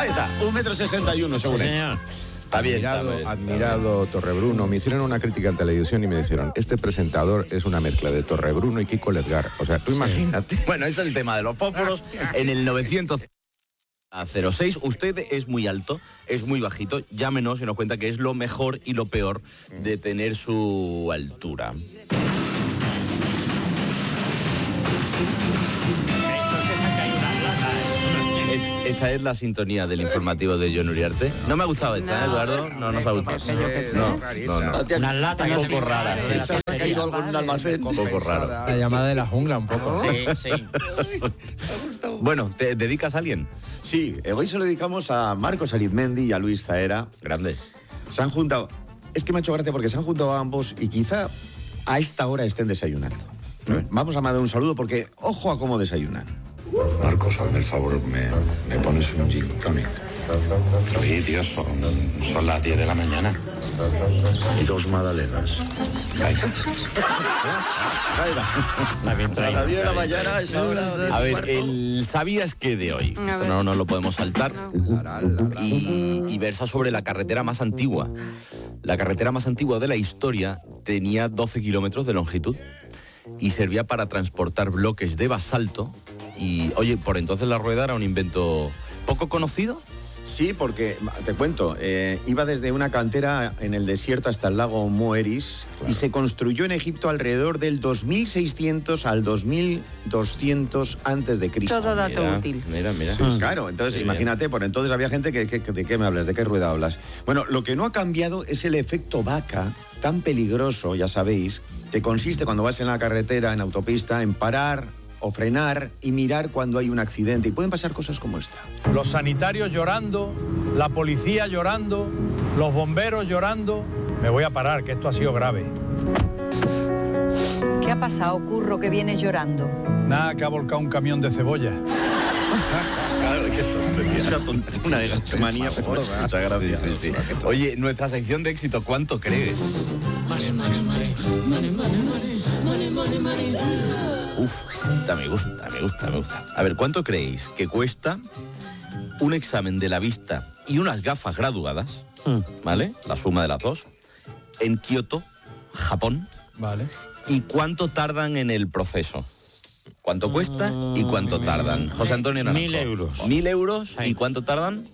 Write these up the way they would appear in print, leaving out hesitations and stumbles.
Ahí está, 1,61 m según él. Señor. Está bien, Admirado Torrebruno. Me hicieron una crítica en televisión y me dijeron, este presentador es una mezcla de Torrebruno y Kiko Ledgar. O sea, tú imagínate. Bueno, ese es el tema de los fósforos. En el 900-06, usted es muy alto, es muy bajito. Llámenos y nos cuenta que es lo mejor y lo peor de tener su altura. Esta es la sintonía del informativo de Jon Uriarte. No me ha gustado esta, Eduardo. No nos ha gustado. No. Unas latas Un poco rara, sí. ¿Ha caído algo en un almacén? Un poco raro. La llamada de la jungla, un poco. Sí. Bueno, ¿te dedicas a alguien? Sí, hoy se lo dedicamos a Marcos Arizmendi y a Luis Zaera. Grande. Se han juntado. Es que me ha hecho gracia porque se han juntado a ambos y quizá a esta hora estén desayunando. Vamos a mandar un saludo porque ojo a cómo desayunan. Marcos, hazme el favor, me pones un gin tonic. Sí, tío, son las 10 de la mañana. Y 2 magdalenas. Está bien traído. A las 10 de la mañana es hora. A ver, el ¿sabías qué de hoy? Esto no lo podemos saltar. Y versa sobre la carretera más antigua. La carretera más antigua de la historia tenía 12 kilómetros de longitud y servía para transportar bloques de basalto. Y, oye, por entonces la rueda era un invento poco conocido. Sí, porque, te cuento, iba desde una cantera en el desierto hasta el lago Moeris y se construyó en Egipto alrededor del 2600 al 2200 antes de Cristo. Todo dato útil. Mira. Claro, entonces Sí, imagínate, por entonces había gente que ¿de qué me hablas? ¿De qué rueda hablas? Bueno, lo que no ha cambiado es el efecto vaca, tan peligroso, ya sabéis, que consiste cuando vas en la carretera, en autopista, en parar o frenar y mirar cuando hay un accidente. Y pueden pasar cosas como esta. Los sanitarios llorando, la policía llorando, los bomberos llorando. Me voy a parar, que esto ha sido grave. ¿Qué ha pasado, Curro, que vienes llorando? Nada, que ha volcado un camión de cebolla. Claro, qué tontería. Es una manía gorda. Muchas gracias. Sí. Oye, nuestra sección de éxito, ¿cuánto crees? Uf, esta me gusta. A ver, ¿cuánto creéis que cuesta un examen de la vista y unas gafas graduadas, ¿vale? La suma de las dos, en Kioto, Japón. Vale. ¿Y cuánto tardan en el proceso? ¿Cuánto cuesta y cuánto tardan? José Antonio Naranjo. 1.000 euros. 1.000 euros. Sí. ¿Y cuánto tardan?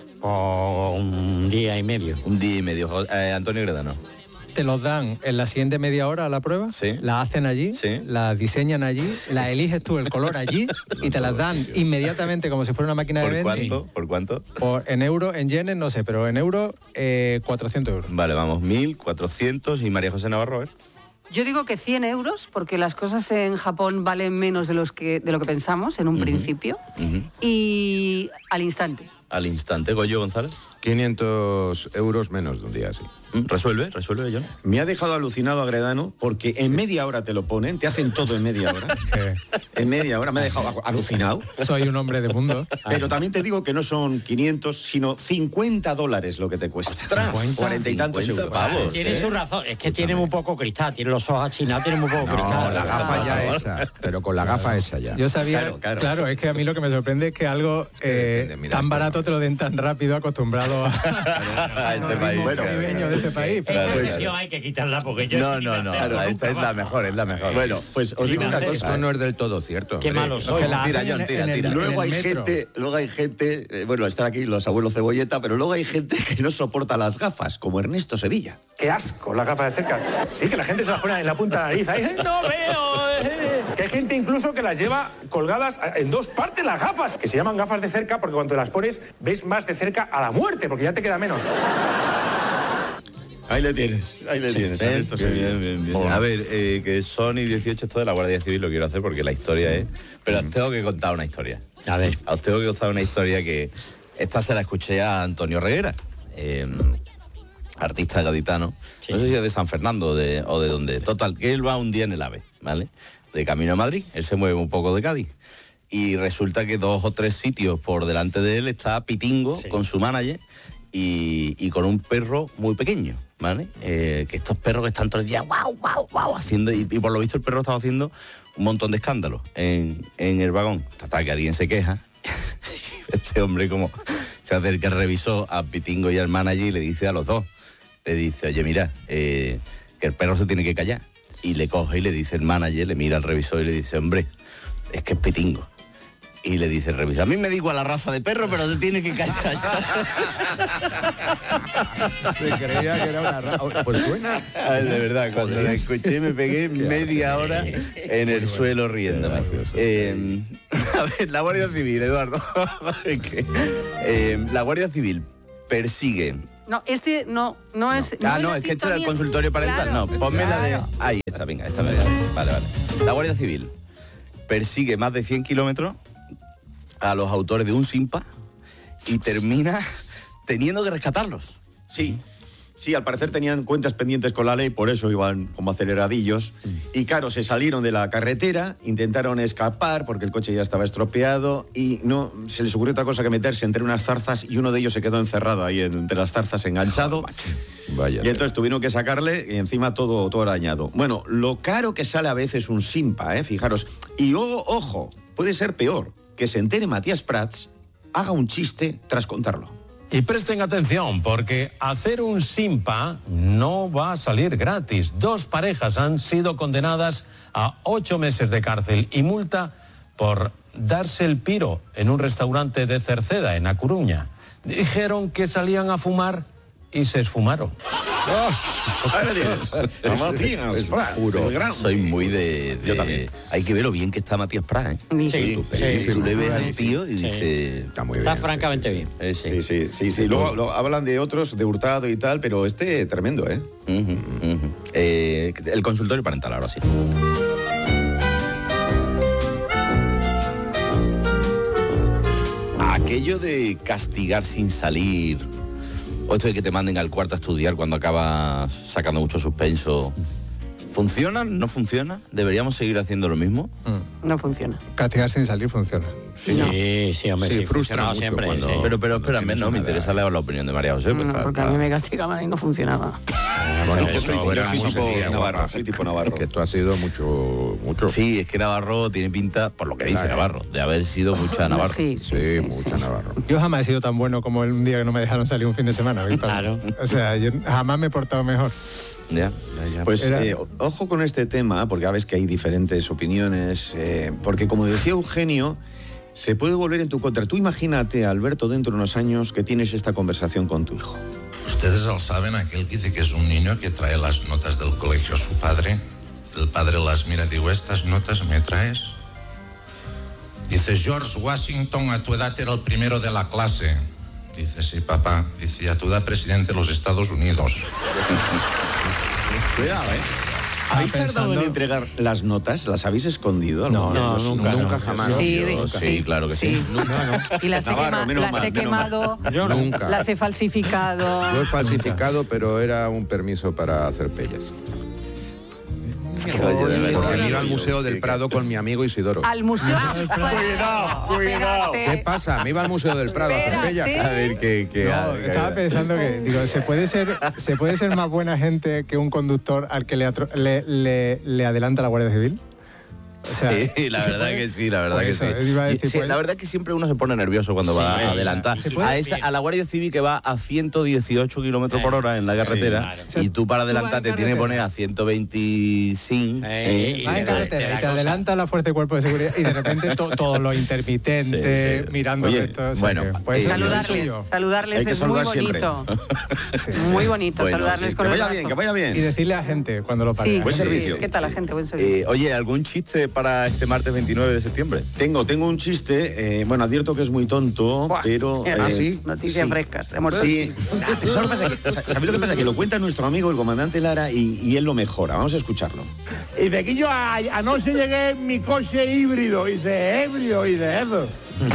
Un día y medio. Un día y medio. Antonio Gredano. Te los dan en la siguiente media hora a la prueba, Sí. la hacen allí, Sí. la diseñan allí, la eliges tú el color allí y te las dan inmediatamente como si fuera una máquina de ¿Por vending. cuánto? ¿Por cuánto? En euros, en yenes, no sé, pero en euros, 400 euros. Vale, vamos, 1.400. ¿Y María José Navarro? Yo digo que 100 euros, porque las cosas en Japón valen menos de lo que pensamos en un principio. Y al instante. Al instante. Goyo González. 500 euros menos de un día, sí. ¿Resuelve, John? Me ha dejado alucinado Agredano porque en media hora te lo ponen, te hacen todo en media hora. En media hora me ha dejado alucinado. Soy un hombre de mundo. Pero también te digo que no son 500, sino $50 lo que te cuesta. ¡Ostras! 40 y tantos 50 euros. pavos. Tiene su razón, es que tiene muy poco cristal, tiene los ojos achinados, tiene muy poco cristal. la gafa ya hecha, pero con la gafa hecha ya. Yo sabía, claro, es que a mí lo que me sorprende es que algo tan barato te lo den tan rápido, acostumbrado a este país. Bueno, de este país. Esta sección hay que quitarla porque yo... No. Esta es la mejor, Bueno, pues os digo una cosa. Esto no es del todo cierto. Qué malo soy. Tira, John, tira. Luego hay gente, bueno, están aquí los abuelos cebolleta, pero luego hay gente que no soporta las gafas, como Ernesto Sevilla. ¡Qué asco las gafas de cerca! Sí, que la gente se las pone en la punta de la nariz. ¡Ay, no veo! Que hay gente incluso que las lleva colgadas en dos partes las gafas, que se llaman gafas de cerca porque cuando las pones ves más de cerca a la muerte, porque ya te queda menos. Ahí le tienes. Ernesto Sevilla. Bien. A ver, que Sony 18, esto de la Guardia Civil lo quiero hacer porque la historia es... Pero os tengo que contar una historia. A ver. Os tengo que contar una historia que... Esta se la escuché a Antonio Reguera, artista gaditano. Sí. No sé si es de San Fernando o de dónde. Total, que él va un día en el AVE, ¿vale? De camino a Madrid. Él se mueve un poco de Cádiz. Y resulta que 2 o 3 sitios por delante de él está Pitingo, sí, con su manager y con un perro muy pequeño, ¿vale? Que estos perros que están todo el día guau, haciendo, y por lo visto el perro estaba haciendo un montón de escándalos en el vagón. Hasta que alguien se queja. Este hombre como Se acerca el revisor a Pitingo y al manager y le dice a los dos, le dice, oye, mira, que el perro se tiene que callar. Y le coge y le dice el manager, le mira al revisor y le dice, hombre, es que es Pitingo. Y le dice el revisor, a mí me da igual la raza de perro, pero se tiene que callar. Se creía que era una raza. Pues suena. Ay, de verdad, cuando la escuché me pegué media hora en el suelo riéndome. A ver, la Guardia Civil, Eduardo. La Guardia Civil persigue... No, este no es... No, es que este era el consultorio parental. Claro, no, ponme la de... Ahí está, venga, esta me Vale. La Guardia Civil persigue más de 100 kilómetros a los autores de un Simpa y termina teniendo que rescatarlos. Sí, al parecer tenían cuentas pendientes con la ley, por eso iban como aceleradillos. Y claro, se salieron de la carretera, intentaron escapar porque el coche ya estaba estropeado y no se les ocurrió otra cosa que meterse entre unas zarzas y uno de ellos se quedó encerrado ahí entre las zarzas enganchado. Vaya. Y entonces tuvieron que sacarle y encima todo arañado. Bueno, lo caro que sale a veces un Simpa, fijaros. Y ojo, puede ser peor, que se entere Matías Prats, haga un chiste tras contarlo. Y presten atención, porque hacer un Simpa no va a salir gratis. 2 parejas han sido condenadas a 8 meses de cárcel y multa por darse el piro en un restaurante de Cerceda, en A Coruña. Dijeron que salían a fumar y se esfumaron. Es puro. Soy muy de... Yo también. Hay que ver lo bien que está Matías Prats, Sí. Tú le ves al tío y dices... Está muy bien. Está francamente bien. Sí. Luego hablan de otros, de Hurtado y tal, pero tremendo, ¿eh? El consultorio parental, ahora sí. Aquello de castigar sin salir... O esto de que te manden al cuarto a estudiar cuando acabas sacando mucho suspenso. ¿Funciona? ¿No funciona? ¿Deberíamos seguir haciendo lo mismo? No funciona. Castigar sin salir funciona. Sí, hombre, Sí, sí, frustra funcionaba mucho siempre. cuando- Sí. Pero espérame, no, me interesa leer la opinión de María José. pues No, está- porque a mí me castigaban y no funcionaba. Bueno, Pero pues eso, tú eres yo soy muy tipo seria, Navarro, guapa. soy tipo Navarro. Que tú has sido mucho. Sí, es que Navarro tiene pinta, por lo que dice Claro. Navarro, de haber sido mucha Navarro. Sí. Mucha Navarro. Yo jamás he sido tan bueno como un día que no me dejaron salir un fin de semana. ¿viste? Claro. O sea, yo jamás me he portado mejor. Ya. Pues Era- ojo con este tema, porque ya ves que hay diferentes opiniones, porque como decía Eugenio, se puede volver en tu contra. Tú imagínate, Alberto, dentro de unos años que tienes esta conversación con tu hijo. Ustedes lo saben, aquel que dice que es un niño que trae las notas del colegio a su padre. El padre las mira y digo, ¿estas notas me traes? Dice, George Washington a tu edad era el primero de la clase. Dice, sí, papá. Dice, a tu edad presidente de los Estados Unidos. Cuidado, ¿Habéis tardado en entregar las notas? ¿Las habéis escondido? No, nunca jamás. Sí, claro que sí. Y las Navarro, menos las mal, he menos quemado, Yo nunca. las he falsificado. Yo he falsificado, pero era un permiso para hacer pellas. Porque me iba al Museo del Prado con mi amigo Isidoro. Al museo. Cuidado. ¿Qué pasa? Me iba al Museo del Prado a hacer pellas. A ver qué No, estaba pensando que, digo, ¿se puede ser más buena gente que un conductor al que le adelanta la Guardia Civil? O sea, Sí, la verdad que sí, la verdad Por que eso, sí. iba a decir, Sí, pues- la verdad que siempre uno se pone nervioso cuando va a adelantar. ¿Se puede? A la Guardia Civil que va a 118 kilómetros por hora en la carretera claro. y tú para adelantar te tienes que poner a 125. Va en carretera y te adelanta la fuerza de cuerpo de seguridad y de repente todos los intermitentes mirando Oye, esto. O sea, bueno, que puede ser Saludarles, suyo. saludarles Hay que es muy saludar siempre. bonito. Muy bonito Bueno, saludarles sí, con Que el vaya brazo. bien, que vaya bien. Y decirle a gente cuando lo pare. Sí, Buen sí, servicio. ¿Qué tal la gente? Buen servicio. Oye, ¿algún chiste para este martes 29 de septiembre? Tengo un chiste, bueno, advierto que es muy tonto, Buah, pero... mira, sí, Noticias sí. frescas. Hemos Sí. ¿Sabes lo que pasa? Que lo cuenta nuestro amigo, el comandante Lara, y él lo mejora. Vamos a escucharlo. Y de aquí yo anoche llegué en mi coche híbrido, y de ebrio y de eso.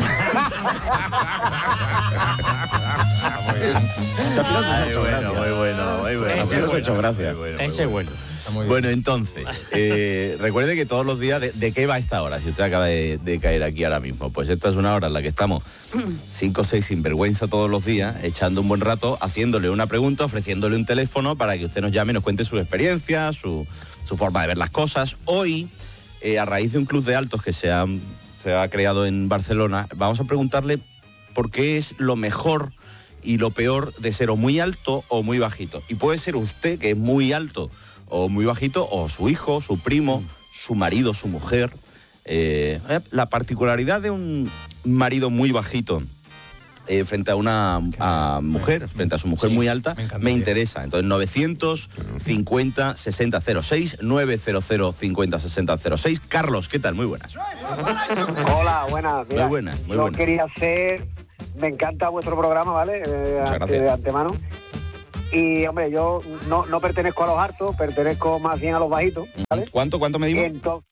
Muy bueno. A mí nos ha hecho gracia. Ese es bueno. Bueno, entonces, recuerde que todos los días, ¿de qué va esta hora? Si usted acaba de caer aquí ahora mismo, pues esta es una hora en la que estamos 5 o 6 sinvergüenza todos los días, echando un buen rato, haciéndole una pregunta, ofreciéndole un teléfono para que usted nos llame y nos cuente su experiencia, su forma de ver las cosas. Hoy, a raíz de un club de altos que se ha creado en Barcelona, vamos a preguntarle porque es lo mejor y lo peor de ser o muy alto o muy bajito. Y puede ser usted, que es muy alto o muy bajito, o su hijo, su primo, su marido, su mujer. La particularidad de un marido muy bajito frente a una mujer, frente a su mujer muy alta, me interesa. Entonces, 950 60 06, 900 50 60 06. Carlos, ¿qué tal? Muy buenas. Hola, buenas. Mira, muy buenas, muy yo buenas. quería hacer... Me encanta vuestro programa, ¿vale? De antemano. Y, hombre, yo no pertenezco a los altos, pertenezco más bien a los bajitos, ¿vale? ¿Cuánto medimos? Entonces,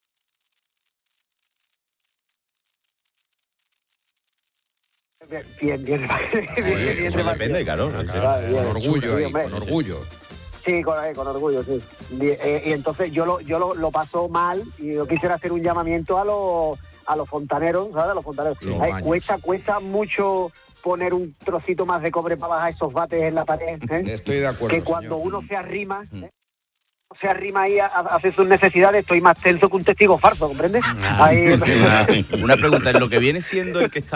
bien. Eso depende, claro. Con orgullo ahí, con orgullo. Sí, con orgullo, sí. Y entonces yo lo paso mal y yo quisiera hacer un llamamiento a los fontaneros, ¿sabes? A los fontaneros. Cuesta mucho poner un trocito más de cobre para bajar esos bates en la pared. Estoy de acuerdo, que cuando uno se arrima... se arrima ahí a hacer sus necesidades, estoy más tenso que un testigo farso, ¿comprendes? Una pregunta, ¿en lo que viene siendo el que está...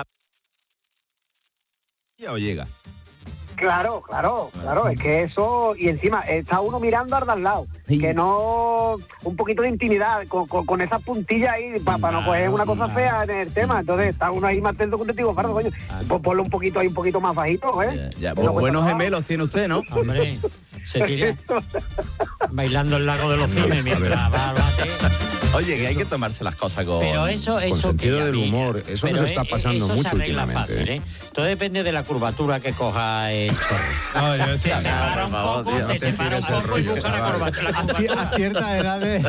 o llega? Claro, es que eso, y encima está uno mirando al de al lado, que no, un poquito de intimidad, con esas puntillas ahí, para no coger una cosa fea en el tema, entonces está uno ahí más tenso que un testigo fardo, coño, pues ponlo un poquito ahí, un poquito más bajito, ¿eh? Ya, buenos gemelos tiene usted, ¿no? Hombre, se tira bailando el lago de los cines mientras va al bate. Oye, que hay que tomarse las cosas con... Pero eso con sentido del humor, eso nos está pasando mucho últimamente. Fácil, ¿eh? Todo depende de la curvatura que coja el chorro. No, se separa un poco, te separa un poco y busca la curvatura. A ciertas edades...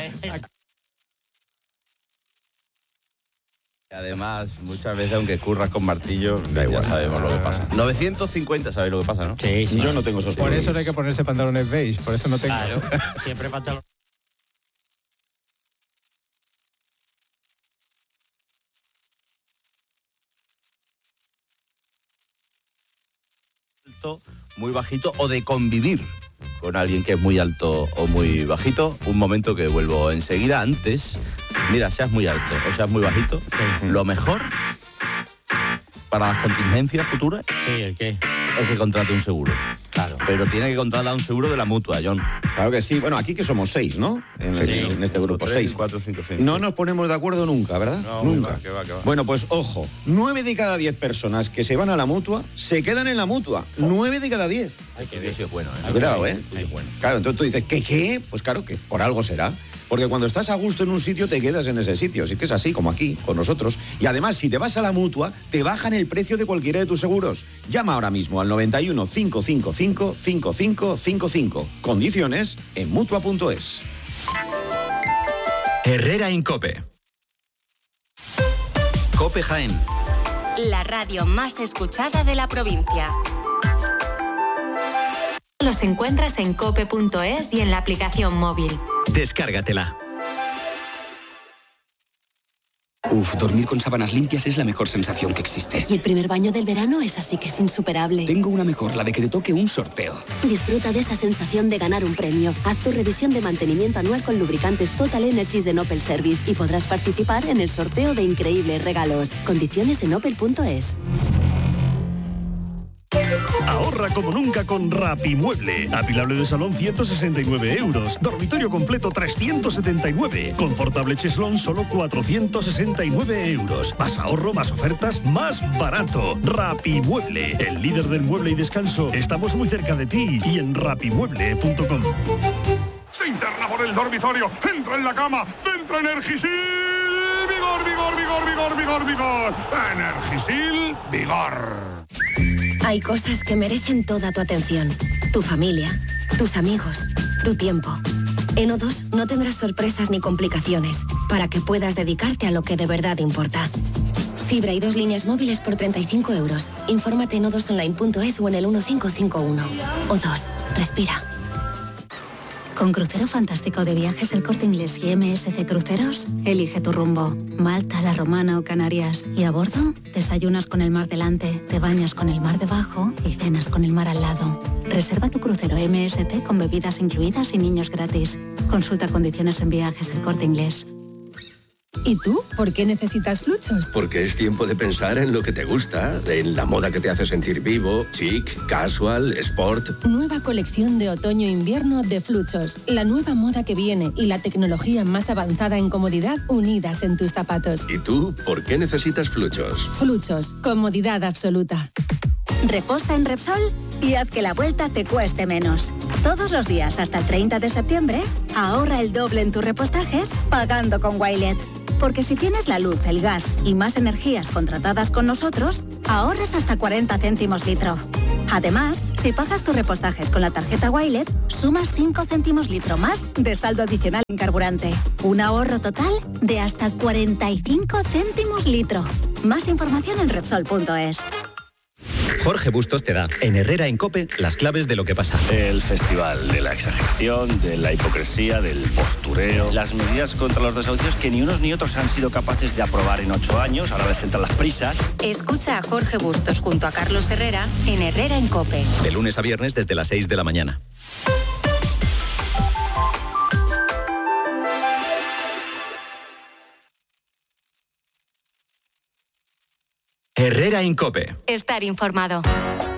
Además, muchas veces, aunque curras con martillo, ya sabemos lo que pasa. 950, ¿sabéis lo que pasa, no? Sí. Yo no tengo esos Por eso no hay que ponerse pantalones beige, por eso no tengo... Claro, siempre pantalones... muy bajito, o de convivir con alguien que es muy alto o muy bajito. Un momento que vuelvo enseguida. Antes, mira, seas muy alto o seas muy bajito, lo mejor para las contingencias futuras ¿el qué? Es que contrate un seguro. Claro. Pero tiene que contratar un seguro de la Mutua, John. Claro que sí. Bueno, aquí que somos 6, ¿no? En este grupo, 6. 4, 5, 6. No nos ponemos de acuerdo nunca, ¿verdad? No, nunca. Que va. Bueno, pues ojo, 9 de cada 10 personas que se van a la Mutua se quedan en la Mutua. 9 de cada 10. Ay, que Dios es bueno, ¿eh? Cuidado, ¿eh? Claro, entonces tú dices, ¿qué? Pues claro que por algo será. Porque cuando estás a gusto en un sitio, te quedas en ese sitio. Así que es así, como aquí, con nosotros. Y además, si te vas a la Mutua, te bajan el precio de cualquiera de tus seguros. Llama ahora mismo al 91 555 5555. Condiciones en Mutua.es. Herrera Incope. Cope Jaén. La radio más escuchada de la provincia. Los encuentras en cope.es y en la aplicación móvil. Descárgatela. Dormir con sábanas limpias es la mejor sensación que existe. Y el primer baño del verano es así que es insuperable. Tengo una mejor, la de que te toque un sorteo. Disfruta de esa sensación de ganar un premio. Haz tu revisión de mantenimiento anual con lubricantes Total Energies de Opel Service y podrás participar en el sorteo de increíbles regalos. Condiciones en opel.es. Ahorra como nunca con Rapimueble. Apilable de salón 169 euros. Dormitorio completo 379. Confortable cheslón solo 469 euros. Más ahorro, más ofertas, más barato. Rapimueble, el líder del mueble y descanso. Estamos muy cerca de ti y en rapimueble.com. Se interna por el dormitorio. Entra en la cama. Centra Energisil. Vigor, vigor, vigor, vigor, vigor, vigor. Energisil, vigor. Hay cosas que merecen toda tu atención. Tu familia, tus amigos, tu tiempo. En O2 no tendrás sorpresas ni complicaciones para que puedas dedicarte a lo que de verdad importa. Fibra y 2 líneas móviles por 35 euros. Infórmate en o2online.es o en el 1551. O2. Respira. Con Crucero Fantástico de Viajes El Corte Inglés y MSC Cruceros, elige tu rumbo. Malta, La Romana o Canarias. Y a bordo, desayunas con el mar delante, te bañas con el mar debajo y cenas con el mar al lado. Reserva tu crucero MSC con bebidas incluidas y niños gratis. Consulta condiciones en Viajes El Corte Inglés. ¿Y tú? ¿Por qué necesitas Fluchos? Porque es tiempo de pensar en lo que te gusta, en la moda que te hace sentir vivo, chic, casual, sport. Nueva colección de otoño-invierno de Fluchos. La nueva moda que viene y la tecnología más avanzada en comodidad unidas en tus zapatos. ¿Y tú? ¿Por qué necesitas Fluchos? Fluchos. Comodidad absoluta. Reposta en Repsol y haz que la vuelta te cueste menos. Todos los días hasta el 30 de septiembre, ahorra el doble en tus repostajes pagando con Wilet. Porque si tienes la luz, el gas y más energías contratadas con nosotros, ahorras hasta 40 céntimos litro. Además, si pagas tus repostajes con la tarjeta Wilet, sumas 5 céntimos litro más de saldo adicional en carburante. Un ahorro total de hasta 45 céntimos litro. Más información en Repsol.es. Jorge Bustos te da, en Herrera en COPE, las claves de lo que pasa. El festival de la exageración, de la hipocresía, del postureo, las medidas contra los desahucios que ni unos ni otros han sido capaces de aprobar en 8 años, ahora les entran las prisas. Escucha a Jorge Bustos junto a Carlos Herrera en Herrera en COPE. De lunes a viernes desde las 6 de la mañana. Herrera en COPE. Estar informado.